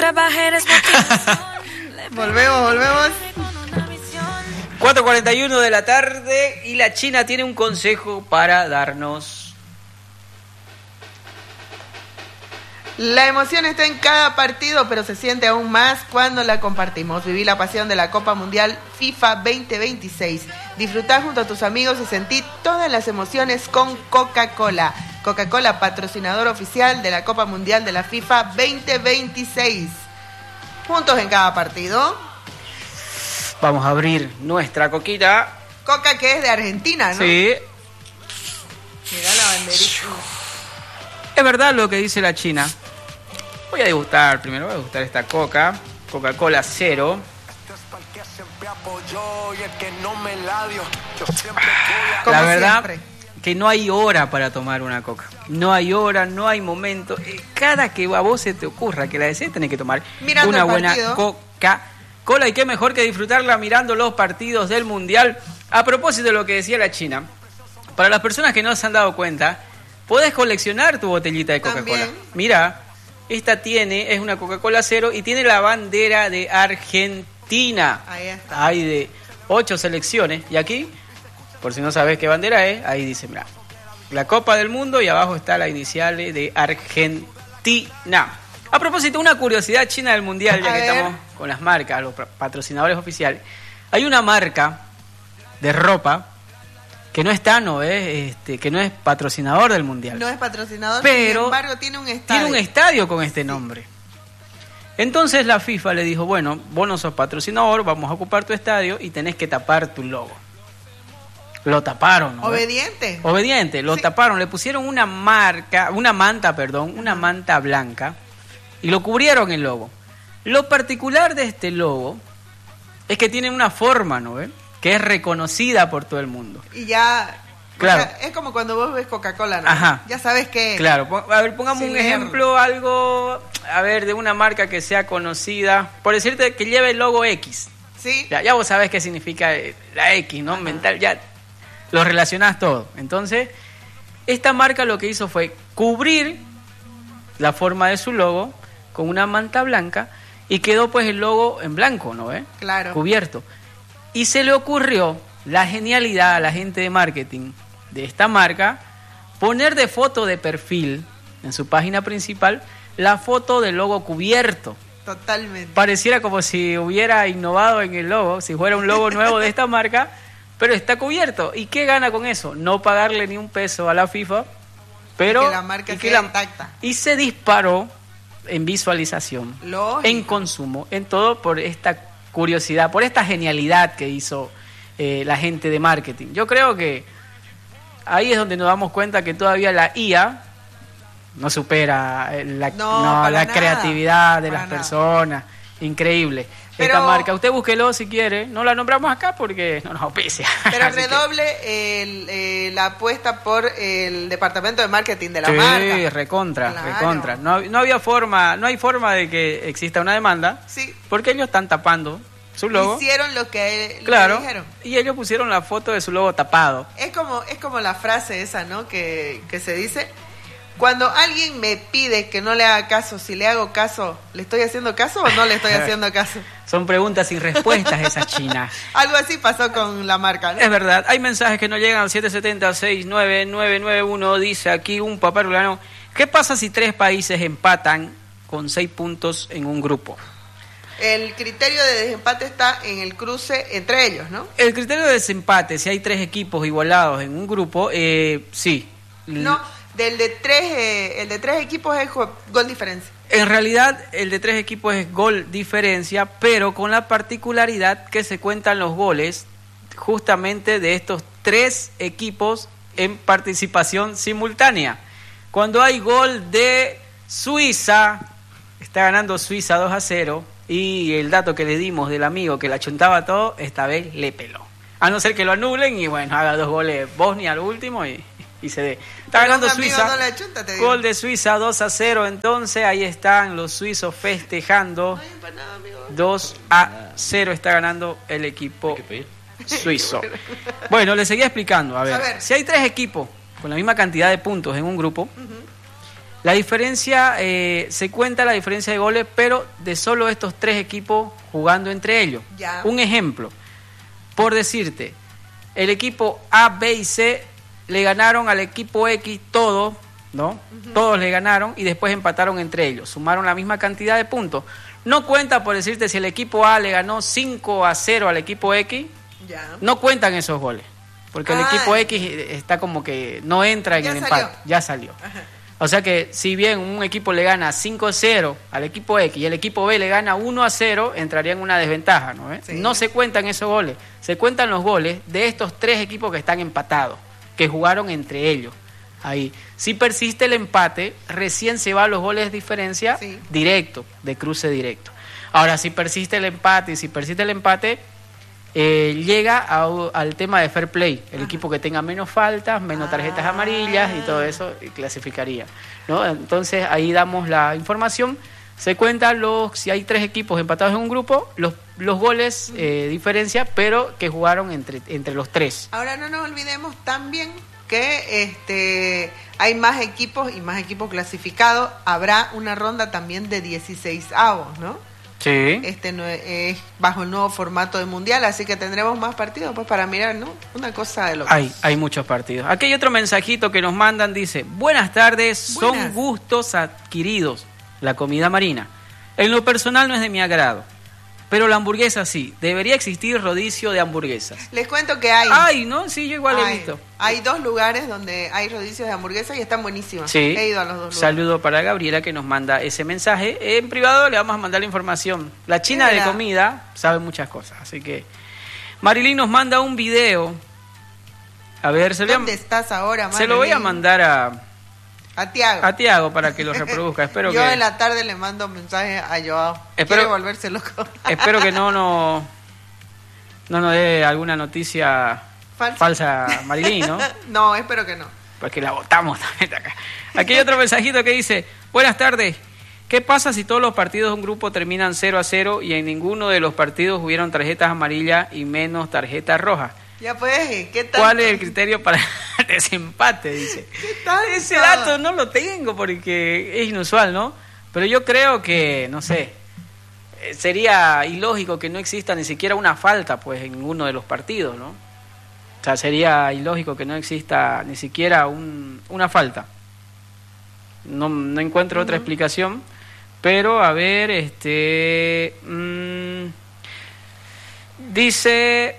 trabajar es Volvemos. 4:41 de la tarde y la China tiene un consejo para darnos. La emoción está en cada partido, pero se siente aún más cuando la compartimos. Viví la pasión de la Copa Mundial FIFA 2026. Disfrutá junto a tus amigos y sentí todas las emociones con Coca-Cola. Coca-Cola, patrocinador oficial de la Copa Mundial de la FIFA 2026. Juntos en cada partido. Vamos a abrir nuestra coquita. Coca, que es de Argentina, ¿no? Sí. Mirá la banderita. Es verdad lo que dice la China. Voy a degustar primero, voy a degustar esta coca. Coca-Cola cero. La verdad que no hay hora para tomar una coca. No hay hora, no hay momento. Cada que a vos se te ocurra que la desees, tenés que tomar mirando una buena partido. Coca-Cola. Y qué mejor que disfrutarla mirando los partidos del Mundial. A propósito de lo que decía la China, para las personas que no se han dado cuenta, podés coleccionar tu botellita de Coca-Cola. Mira, esta es una Coca-Cola cero y tiene la bandera de Argentina. Ahí está. Hay de 8 selecciones. Y aquí, por si no sabes qué bandera es, ahí dice, mira, la Copa del Mundo y abajo está la inicial de Argentina. A propósito, una curiosidad china del Mundial, ya que estamos con las marcas, los patrocinadores oficiales. Hay una marca de ropa que no está, que no es patrocinador del Mundial. No es patrocinador, pero sin embargo tiene un estadio. Tiene un estadio con este nombre. Entonces la FIFA le dijo, bueno, vos no sos patrocinador, vamos a ocupar tu estadio y tenés que tapar tu logo. Lo taparon, ¿no? Obediente, lo taparon, le pusieron una manta blanca y lo cubrieron el logo. Lo particular de este logo es que tiene una forma, ¿no ves? Que es reconocida por todo el mundo. Y ya, claro. O sea, es como cuando vos ves Coca-Cola, ¿no? Ajá. Ya sabes que... Claro, a ver, pongamos un ejemplo, algo, de una marca que sea conocida, por decirte que lleve el logo X. Sí. Ya vos sabés qué significa la X, ¿no? Ajá. Mental, ya lo relacionás todo. Entonces, esta marca lo que hizo fue cubrir la forma de su logo con una manta blanca y quedó pues el logo en blanco, ¿no ves? Claro. Cubierto. Y se le ocurrió la genialidad a la gente de marketing de esta marca poner de foto de perfil en su página principal la foto del logo cubierto. Totalmente. Pareciera como si hubiera innovado en el logo, si fuera un logo nuevo de esta marca, pero está cubierto. ¿Y qué gana con eso? No pagarle ni un peso a la FIFA, pero y que la marca quede intacta. Y se disparó en visualización, lógico, en consumo, en todo por esta curiosidad, por esta genialidad que hizo la gente de marketing. Yo creo que ahí es donde nos damos cuenta que todavía la IA no supera la creatividad de las personas. Increíble. Pero, esta marca, usted búsquelo si quiere. No la nombramos acá porque no nos auspicia. Pero redoble la apuesta por el departamento de marketing de la marca. Sí, recontra. No hay forma de que exista una demanda. Sí. Porque ellos están tapando su logo. Hicieron lo que dijeron. Y ellos pusieron la foto de su logo tapado. Es como la frase esa, ¿no? Que se dice: cuando alguien me pide que no le haga caso, si le hago caso, ¿le estoy haciendo caso o no le estoy haciendo caso? Son preguntas sin respuestas esas chinas. Algo así pasó con la marca, ¿no? Es verdad. Hay mensajes que no llegan al 770-69991. Dice aquí un papá rulano: ¿qué pasa si 3 países empatan con 6 puntos en un grupo? El criterio de desempate está en el cruce entre ellos, ¿no? El criterio de desempate, si hay 3 equipos igualados en un grupo, sí. No, el de tres equipos es gol diferencia. En realidad, el de 3 equipos es gol diferencia, pero con la particularidad que se cuentan los goles justamente de estos 3 equipos en participación simultánea. Cuando hay gol de Suiza, está ganando Suiza 2-0, y el dato que le dimos del amigo que la chuntaba todo, esta vez le peló. A no ser que lo anulen y bueno, haga 2 goles Bosnia al último y se dé. Está ganando Suiza, no chunta, gol de Suiza 2-0, entonces ahí están los suizos festejando. 2-0 está ganando el equipo suizo. Bueno, le seguía explicando, a ver, si hay 3 equipos con la misma cantidad de puntos en un grupo, La diferencia, se cuenta la diferencia de goles, pero de solo estos 3 equipos jugando entre ellos. Ya. Un ejemplo, por decirte, el equipo A, B y C le ganaron al equipo X todos, ¿no? Todos le ganaron y después empataron entre ellos, sumaron la misma cantidad de puntos. No cuenta, por decirte, si el equipo A le ganó 5-0 al equipo X, Ya. no cuentan esos goles, porque el equipo X está como que no entra en el empate, ya salió. Ajá. O sea que si bien un equipo le gana 5-0 al equipo X y el equipo B le gana 1-0, entraría en una desventaja, ¿no? Sí. No se cuentan esos goles, se cuentan los goles de estos 3 equipos que están empatados, que jugaron entre ellos. Ahí. Si persiste el empate, recién se va a los goles de diferencia directo, de cruce directo. Ahora, si persiste el empate, llega al tema de fair play. El equipo que tenga menos faltas, menos tarjetas amarillas y todo eso clasificaría, ¿no? Entonces ahí damos la información. Se cuentan si hay 3 equipos empatados en un grupo, los goles diferencia, pero que jugaron entre los 3. Ahora no nos olvidemos también que hay más equipos y más equipos clasificados. Habrá una ronda también de 16avos, ¿no? Sí. No es bajo el nuevo formato de mundial, así que tendremos más partidos pues para mirar, ¿no? Una cosa de locos. Hay muchos partidos. Aquí hay otro mensajito que nos mandan, dice: buenas tardes, son gustos adquiridos la comida marina. En lo personal no es de mi agrado, pero la hamburguesa sí. Debería existir rodicio de hamburguesas. Les cuento que hay. Ay, ¿no? Sí, yo igual he visto. Hay 2 lugares donde hay rodicios de hamburguesas y están buenísimas. Sí. He ido a los 2 lugares. Saludo para Gabriela que nos manda ese mensaje. En privado le vamos a mandar la información. La china de comida sabe muchas cosas, así que... Marilyn nos manda un video. A ver, ¿Dónde estás ahora, Marilyn? Se lo voy a mandar a Tiago para que lo reproduzca. Espero Yo en la tarde le mando un mensaje a Joao. Quiere volverse loco. Espero que no nos dé alguna noticia falsa Marilyn, ¿no? No, espero que no. Porque la votamos también acá. Aquí hay otro mensajito que dice: buenas tardes. ¿Qué pasa si todos los partidos de un grupo terminan 0-0 y en ninguno de los partidos hubieron tarjetas amarillas y menos tarjetas rojas? Ya pues, ¿qué tal? ¿Cuál es el criterio para el desempate? Dice. ¿Qué tal? Ese dato no lo tengo porque es inusual, ¿no? Pero yo creo que, no sé, sería ilógico que no exista ni siquiera una falta pues en ninguno de los partidos, ¿no? O sea, sería ilógico que no exista ni siquiera una falta. No encuentro otra explicación, pero a ver, dice...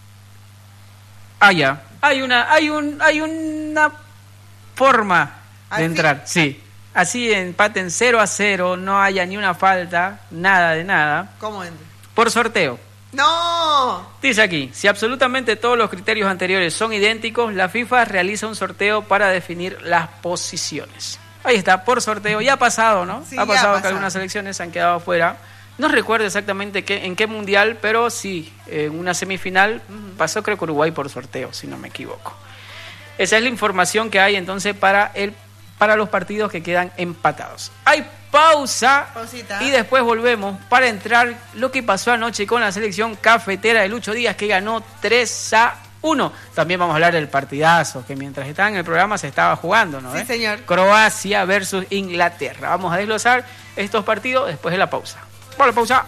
ya. Hay una forma de entrar, sí. Así empaten 0-0, no haya ni una falta, nada de nada. ¿Cómo entra? Por sorteo. ¡No! Dice aquí: si absolutamente todos los criterios anteriores son idénticos, la FIFA realiza un sorteo para definir las posiciones. Ahí está, por sorteo. Ya ha pasado, ¿no? Sí, ha pasado que algunas selecciones se han quedado afuera. No recuerdo exactamente en qué mundial, pero sí, en una semifinal pasó, creo que Uruguay por sorteo, si no me equivoco. Esa es la información que hay entonces para los partidos que quedan empatados. Hay pausita y después volvemos para entrar lo que pasó anoche con la selección cafetera de Lucho Díaz, que ganó 3-1. También vamos a hablar del partidazo que mientras estaba en el programa se estaba jugando, ¿no? Sí, señor. Croacia versus Inglaterra. Vamos a desglosar estos partidos después de la pausa. Por la pausa.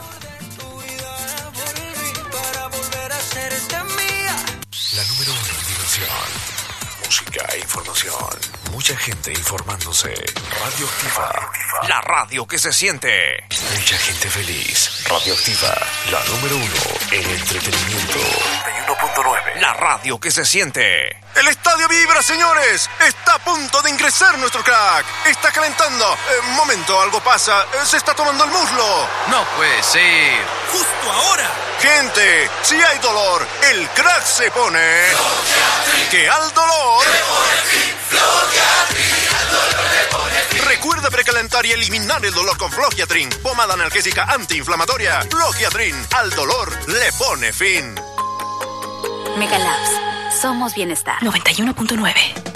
La número 1 en diversión, música e información. Mucha gente informándose. Radioactiva, la radio que se siente. Mucha gente feliz. Radioactiva, la número 1 en entretenimiento. 91.9, la radio que se siente. El estadio vibra, señores. Está a punto de ingresar nuestro crack. Está calentando. Momento, algo pasa. Se está tomando el muslo. No puede ser. Justo ahora. Gente, si hay dolor, el crack se pone. Flogiatrin. Que al dolor. Le pone fin. Flogiatrin. Al dolor le pone fin. Recuerda precalentar y eliminar el dolor con Flogiatrin. Pomada analgésica antiinflamatoria. Flogiatrin. Al dolor le pone fin. Megalabs. Somos bienestar. 91.9.